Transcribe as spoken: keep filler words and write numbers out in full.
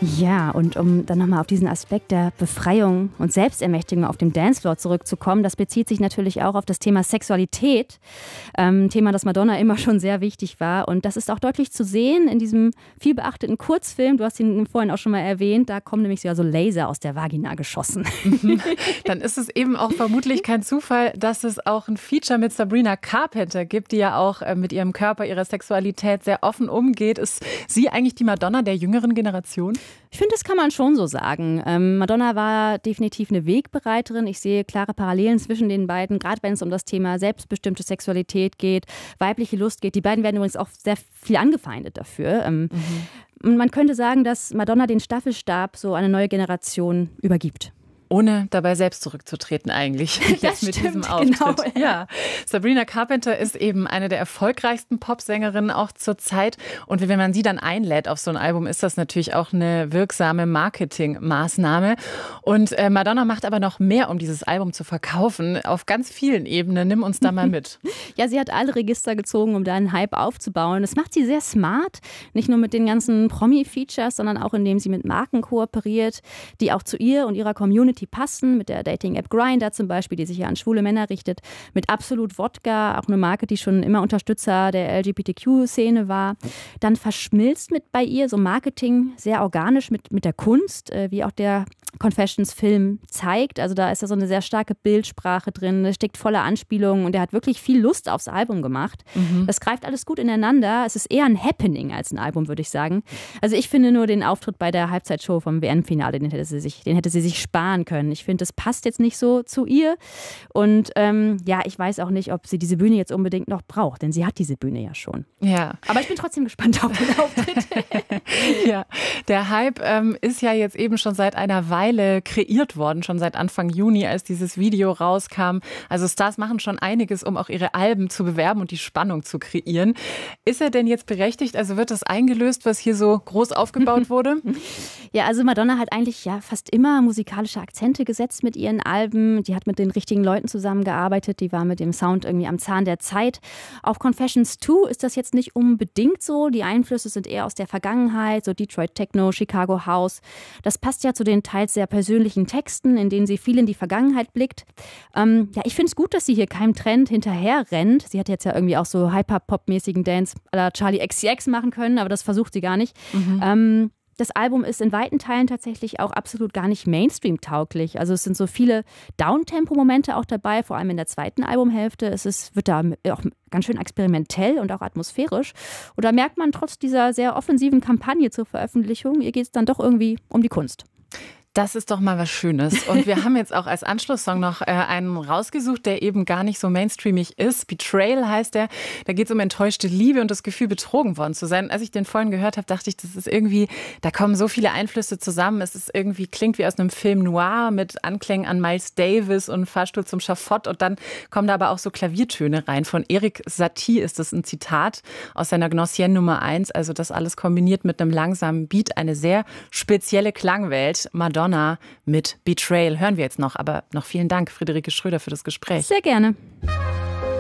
Ja, und um dann nochmal auf diesen Aspekt der Befreiung und Selbstermächtigung auf dem Dancefloor zurückzukommen, das bezieht sich natürlich auch auf das Thema Sexualität. Ähm, Thema, das Madonna immer schon sehr wichtig war. Und das ist auch deutlich zu sehen in diesem viel beachteten Kurzfilm. Du hast ihn vorhin auch schon mal erwähnt. Da kommen nämlich sogar so Laser aus der Vagina geschossen. Dann ist es eben auch vermutlich kein Zufall, dass es auch ein Feature mit Sabrina Carpenter gibt, die ja auch mit ihrem Körper, ihrer Sexualität sehr offen umgeht. Ist sie eigentlich die Madonna der jüngeren Generation? Ich finde, das kann man schon so sagen. Ähm, Madonna war definitiv eine Wegbereiterin. Ich sehe klare Parallelen zwischen den beiden, gerade wenn es um das Thema selbstbestimmte Sexualität geht, weibliche Lust geht. Die beiden werden übrigens auch sehr viel angefeindet dafür. Ähm, mhm. Man könnte sagen, dass Madonna den Staffelstab so eine neue Generation übergibt. Ohne dabei selbst zurückzutreten eigentlich. Das mit stimmt, diesem Auftritt. genau, ja. Ja. Sabrina Carpenter ist eben eine der erfolgreichsten Popsängerinnen auch zur Zeit. Und wenn man sie dann einlädt auf so ein Album, ist das natürlich auch eine wirksame Marketingmaßnahme. Und äh, Madonna macht aber noch mehr, um dieses Album zu verkaufen, auf ganz vielen Ebenen. Nimm uns da mal mit. Ja, sie hat alle Register gezogen, um da einen Hype aufzubauen. Das macht sie sehr smart. Nicht nur mit den ganzen Promi-Features, sondern auch indem sie mit Marken kooperiert, die auch zu ihr und ihrer Community passen, mit der Dating-App Grindr zum Beispiel, die sich ja an schwule Männer richtet, mit Absolut Wodka, auch eine Marke, die schon immer Unterstützer der L G B T Q-Szene war. Dann verschmilzt mit bei ihr so Marketing sehr organisch mit, mit der Kunst, äh, wie auch der Confessions-Film zeigt. Also da ist ja so eine sehr starke Bildsprache drin, da steckt voller Anspielungen und er hat wirklich viel Lust aufs Album gemacht. Mhm. Das greift alles gut ineinander. Es ist eher ein Happening als ein Album, würde ich sagen. Also ich finde nur den Auftritt bei der Halbzeitshow vom W M-Finale, den hätte sie sich, den hätte sie sich sparen können. Ich finde, das passt jetzt nicht so zu ihr. Und ähm, ja, ich weiß auch nicht, ob sie diese Bühne jetzt unbedingt noch braucht, denn sie hat diese Bühne ja schon. Ja. Aber ich bin trotzdem gespannt auf den Auftritt. Ja, der Hype ähm, ist ja jetzt eben schon seit einer Weile kreiert worden, schon seit Anfang Juni, als dieses Video rauskam. Also Stars machen schon einiges, um auch ihre Alben zu bewerben und die Spannung zu kreieren. Ist er denn jetzt berechtigt? Also wird das eingelöst, was hier so groß aufgebaut wurde? Ja, also Madonna hat eigentlich ja fast immer musikalische Akzente gesetzt mit ihren Alben. Die hat mit den richtigen Leuten zusammengearbeitet. Die war mit dem Sound irgendwie am Zahn der Zeit. Auf Confessions zwei ist das jetzt nicht unbedingt so. Die Einflüsse sind eher aus der Vergangenheit, so Detroit Techno, Chicago House. Das passt ja zu den teils sehr persönlichen Texten, in denen sie viel in die Vergangenheit blickt. Ähm, ja, ich finde es gut, dass sie hier keinem Trend hinterher rennt. Sie hat jetzt ja irgendwie auch so Hyper-Pop-mäßigen Dance à la Charli X C X machen können, aber das versucht sie gar nicht. Mhm. Ähm, Das Album ist in weiten Teilen tatsächlich auch absolut gar nicht Mainstream-tauglich. Also es sind so viele Downtempo-Momente auch dabei, vor allem in der zweiten Albumhälfte. Es ist, wird da auch ganz schön experimentell und auch atmosphärisch. Und da merkt man trotz dieser sehr offensiven Kampagne zur Veröffentlichung, ihr geht es dann doch irgendwie um die Kunst. Das ist doch mal was Schönes. Und wir haben jetzt auch als Anschlusssong noch äh, einen rausgesucht, der eben gar nicht so mainstreamig ist. Betrayal heißt der. Da geht es um enttäuschte Liebe und das Gefühl, betrogen worden zu sein. Als ich den vorhin gehört habe, dachte ich, das ist irgendwie, da kommen so viele Einflüsse zusammen. Es ist irgendwie, klingt wie aus einem Film noir mit Anklängen an Miles Davis und Fahrstuhl zum Schafott. Und dann kommen da aber auch so Klaviertöne rein. Von Erik Satie ist das ein Zitat aus seiner Gnossienne Nummer eins. Also das alles kombiniert mit einem langsamen Beat. Eine sehr spezielle Klangwelt. Madonna mit Betrayal hören wir jetzt noch, aber noch vielen Dank, Friederike Schröder, für das Gespräch. Sehr gerne.